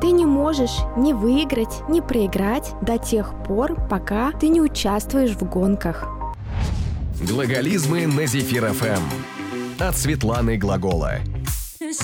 Ты не можешь ни выиграть, ни проиграть до тех пор, пока ты не участвуешь в гонках. Глаголизмы на Зефир ФМ. От Светланы Глагола.